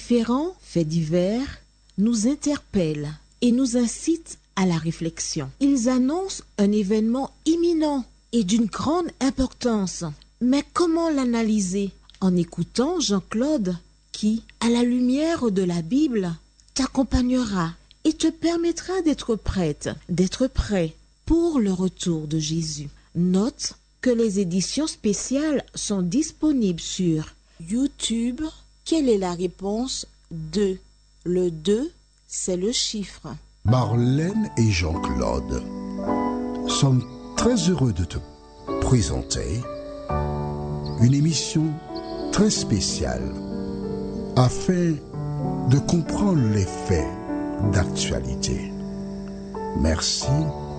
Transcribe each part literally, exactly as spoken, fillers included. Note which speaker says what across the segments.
Speaker 1: différents faits divers nous interpellent et nous incitent à la réflexion. Ils annoncent un événement imminent et d'une grande importance. Mais comment l'analyser? En écoutant Jean-Claude qui, à la lumière de la Bible, t'accompagnera et te permettra d'être prête, d'être prêt pour le retour de Jésus. Note que les éditions spéciales sont disponibles sur YouTube. Quelle est la réponse? deux. Le deux, c'est le chiffre.
Speaker 2: Marlène et Jean-Claude sommes très heureux de te présenter une émission très spéciale afin de comprendre les faits d'actualité. Merci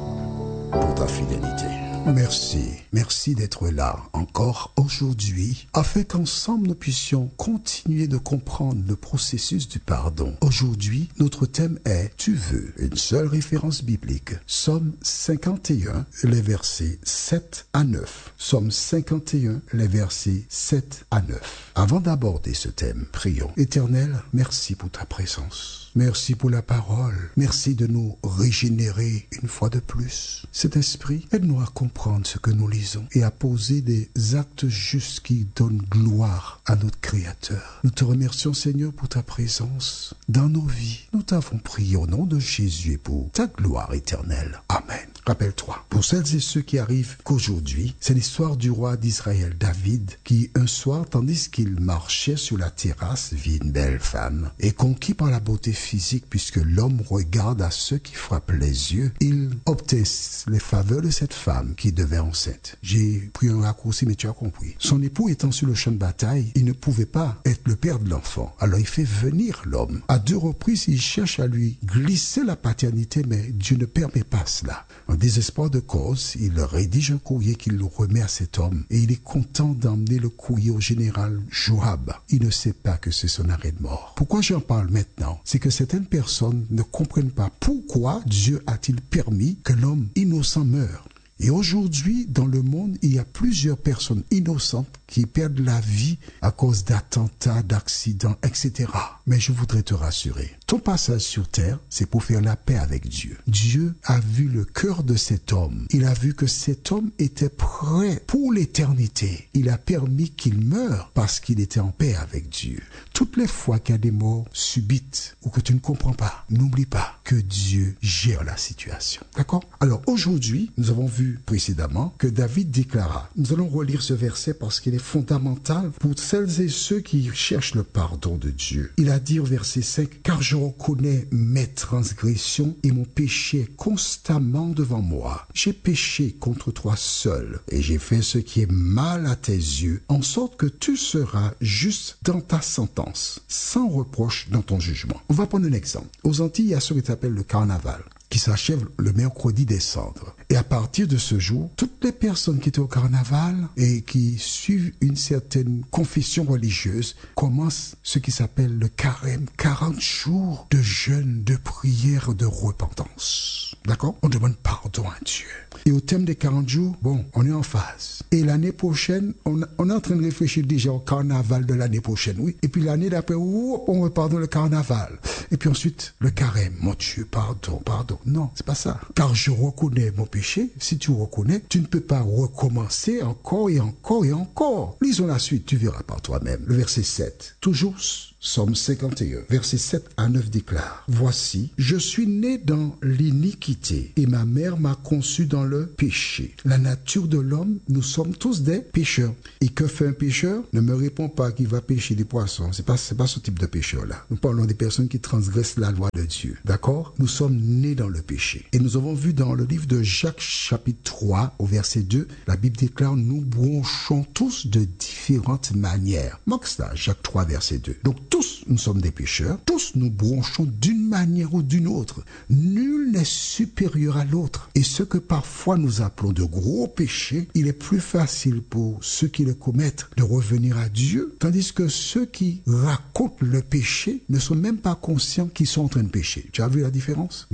Speaker 2: pour ta fidélité. Merci, merci d'être là encore aujourd'hui afin qu'ensemble nous puissions continuer de comprendre le processus du pardon. Aujourd'hui, notre thème est « Tu veux ?» Une seule référence biblique. Psaume cinquante et un, les versets sept à neuf. Psaume cinquante et un, les versets sept à neuf. Avant d'aborder ce thème, prions. Éternel, merci pour ta présence. Merci pour la parole. Merci de nous régénérer une fois de plus. Cet esprit, aide-nous à comprendre ce que nous lisons et à poser des actes justes qui donnent gloire à notre Créateur. Nous te remercions, Seigneur, pour ta présence dans nos vies. Nous t'avons prié au nom de Jésus et pour ta gloire éternelle. Amen. Rappelle-toi, pour celles et ceux qui arrivent qu'aujourd'hui, c'est l'histoire du roi d'Israël, David, qui un soir, tandis qu'il marchait sur la terrasse, vit une belle femme et conquis par la beauté physique, puisque l'homme regarde à ceux qui frappent les yeux, il obtint les faveurs de cette femme qui devait enceinte. J'ai pris un raccourci, mais tu as compris. Son époux étant sur le champ de bataille, il ne pouvait pas être le père de l'enfant. Alors il fait venir l'homme. À deux reprises, il cherche à lui glisser la paternité, mais Dieu ne permet pas cela. En désespoir de cause, il rédige un courrier qu'il remet à cet homme et il est content d'emmener le courrier au général Joab. Il ne sait pas que c'est son arrêt de mort. Pourquoi j'en parle maintenant? C'est que certaines personnes ne comprennent pas pourquoi Dieu a-t-il permis que l'homme innocent meure. Et aujourd'hui, dans le monde, il y a plusieurs personnes innocentes qui perdent la vie à cause d'attentats, d'accidents, et cetera. Mais je voudrais te rassurer. Ton passage sur terre, c'est pour faire la paix avec Dieu. Dieu a vu le cœur de cet homme. Il a vu que cet homme était prêt pour l'éternité. Il a permis qu'il meure parce qu'il était en paix avec Dieu. Toutes les fois qu'il y a des morts subites ou que tu ne comprends pas, n'oublie pas que Dieu gère la situation. D'accord? Alors aujourd'hui, nous avons vu précédemment que David déclara. Nous allons relire ce verset parce qu'il est fondamental pour celles et ceux qui cherchent le pardon de Dieu. Il a dit au verset cinq, « Car je reconnais mes transgressions et mon péché est constamment devant moi. J'ai péché contre toi seul et j'ai fait ce qui est mal à tes yeux, en sorte que tu seras juste dans ta sentence, sans reproche dans ton jugement. » On va prendre un exemple. Aux Antilles, il y a ce qui s'appelle le carnaval, qui s'achève le mercredi des cendres. Et à partir de ce jour, toutes les personnes qui étaient au carnaval et qui suivent une certaine confession religieuse commencent ce qui s'appelle le carême, quarante jours de jeûne, de prière, de repentance. D'accord? On demande pardon à Dieu. Et au terme des quarante jours, bon, on est en phase. Et l'année prochaine, on, on est en train de réfléchir déjà au carnaval de l'année prochaine, oui. Et puis l'année d'après, oh, on repart dans le carnaval. Et puis ensuite, le carême. Mon Dieu, pardon, pardon. Non, c'est pas ça. Car je reconnais mon péché. Si tu reconnais, tu ne peux pas recommencer encore et encore et encore. Lisons la suite, tu verras par toi-même. Le verset sept. Toujours Psaume cinquante et un, versets sept à neuf déclare: « Voici, je suis né dans l'iniquité, et ma mère m'a conçu dans le péché. La nature de l'homme, nous sommes tous des pécheurs. Et que fait un pécheur? Ne me réponds pas qu'il va pêcher des poissons. C'est pas, c'est pas ce type de pécheur-là. Nous parlons des personnes qui transgressent la loi de Dieu. D'accord? Nous sommes nés dans le péché. Et nous avons vu dans le livre de Jacques, chapitre trois, au verset deux, la Bible déclare: nous bronchons tous de différentes manières. Marque ça, Jacques trois, verset deux. Donc, tous, nous sommes des pécheurs. Tous, nous bronchons d'une manière ou d'une autre. Nul n'est supérieur à l'autre. Et ce que parfois nous appelons de gros péchés, il est plus facile pour ceux qui le commettent de revenir à Dieu, tandis que ceux qui racontent le péché ne sont même pas conscients qu'ils sont en train de pécher. Tu as vu la différence? Bien, c'est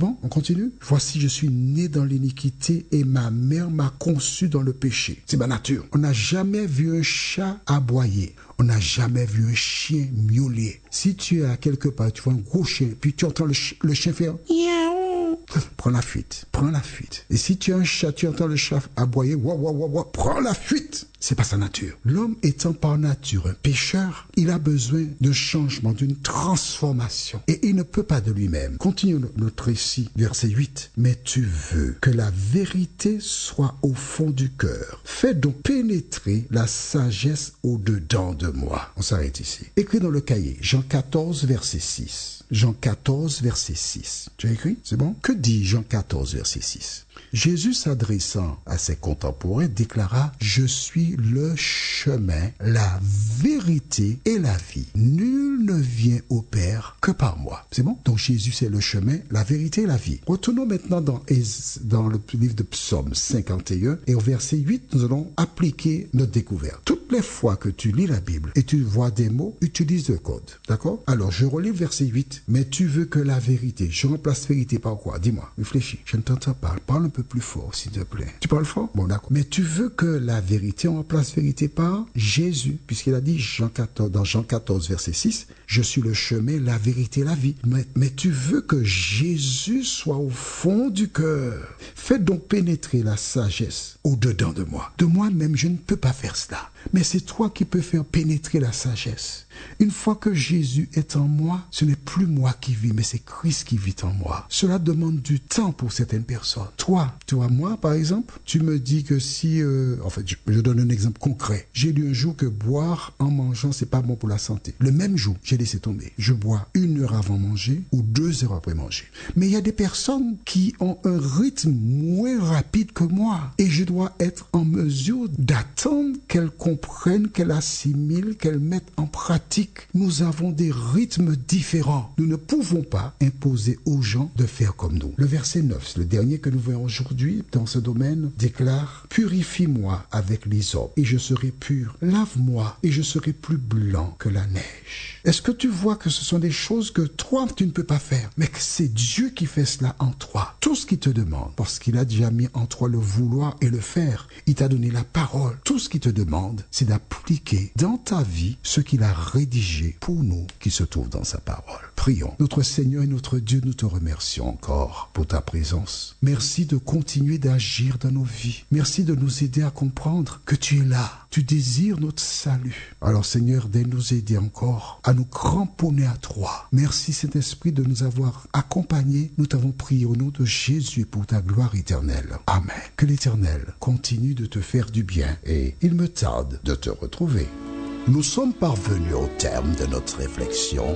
Speaker 2: bon? On continue? Voici, je suis né dans l'iniquité et ma mère m'a conçu dans le péché. C'est ma nature. On n'a jamais vu un chat aboyer. On n'a jamais vu un chien miauler. Si tu es à quelque part, tu vois un gros chien, puis tu entends le, ch- le chien faire miaou, prends la fuite, prends la fuite. Et si tu as un chat, tu entends le chat aboyer, wa wa wa wa, prends la fuite. C'est pas sa nature. L'homme étant par nature un pécheur, il a besoin d'un changement, d'une transformation. Et il ne peut pas de lui-même. Continuons notre récit, verset huit. Mais tu veux que la vérité soit au fond du cœur. Fais donc pénétrer la sagesse au-dedans de moi. On s'arrête ici. Écrit dans le cahier, Jean quatorze, verset six. Jean quatorze, verset six. Tu as écrit? C'est bon? Que dit Jean quatorze, verset six? Jésus, s'adressant à ses contemporains, déclara « Je suis le chemin, la vérité et la vie. Nul ne vient au Père que par moi. » C'est bon? Donc Jésus, c'est le chemin, la vérité et la vie. Retournons maintenant dans, dans le livre de Psaume cinquante et un et au verset huit, nous allons appliquer notre découverte. Toutes les fois que tu lis la Bible et tu vois des mots, utilise le code. D'accord? Alors, je relis le verset huit. « Mais tu veux que la vérité... » Je remplace vérité par quoi? Dis-moi, réfléchis. Je ne t'entends pas. Parle un peu plus fort, s'il te plaît. Tu parles fort? Bon, d'accord. Mais tu veux que la vérité, on remplace vérité par Jésus, puisqu'il a dit Jean quatorze, dans Jean quatorze, verset six, « Je suis le chemin, la vérité, la vie. » Mais, mais tu veux que Jésus soit au fond du cœur. Fais donc pénétrer la sagesse au-dedans de moi. De moi-même, je ne peux pas faire cela. Mais c'est toi qui peux faire pénétrer la sagesse. Une fois que Jésus est en moi, ce n'est plus moi qui vis, mais c'est Christ qui vit en moi. Cela demande du temps pour certaines personnes. Toi, tu vois, moi, par exemple, tu me dis que si... Euh, en fait, je, je donne un exemple concret. J'ai lu un jour que boire en mangeant, c'est pas bon pour la santé. Le même jour, j'ai laissé tomber. Je bois une heure avant manger ou deux heures après manger. Mais il y a des personnes qui ont un rythme moins rapide que moi. Et je dois être en mesure d'attendre qu'elles comprennent, qu'elles assimilent, qu'elles mettent en pratique. Nous avons des rythmes différents. Nous ne pouvons pas imposer aux gens de faire comme nous. Le verset neuf, le dernier que nous voyons aujourd'hui dans ce domaine, déclare « Purifie-moi avec l'hysope et je serai pur. Lave-moi et je serai plus blanc que la neige. » Est-ce que tu vois que ce sont des choses que toi, tu ne peux pas faire, mais que c'est Dieu qui fait cela en toi? Tout ce qu'il te demande, parce qu'il a déjà mis en toi le vouloir et le faire, il t'a donné la parole. Tout ce qu'il te demande, c'est d'appliquer dans ta vie ce qu'il a rédigé pour nous qui se trouve dans sa parole. Prions. Notre Seigneur et notre Dieu, nous te remercions encore pour ta présence. Merci de continuer d'agir dans nos vies. Merci de nous aider à comprendre que tu es là. Tu désires notre salut. Alors Seigneur, de nous aider encore à nous cramponner à toi. Merci Saint-Esprit de nous avoir accompagnés. Nous t'avons prié au nom de Jésus pour ta gloire éternelle. Amen. Que l'Éternel continue de te faire du bien et il me tarde de te retrouver.
Speaker 3: Nous sommes parvenus au terme de notre réflexion.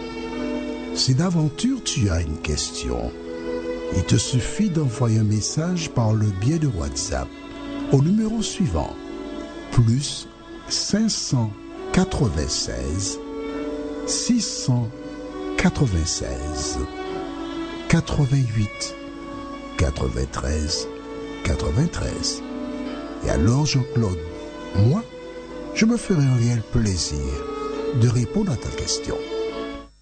Speaker 3: Si d'aventure tu as une question, il te suffit d'envoyer un message par le biais de WhatsApp au numéro suivant, plus cinq cent quatre-vingt-seize, six cent quatre-vingt-seize, quatre-vingt-huit, quatre-vingt-treize, quatre-vingt-treize. Et alors Jean-Claude, moi, je me ferai un réel plaisir de répondre à ta question.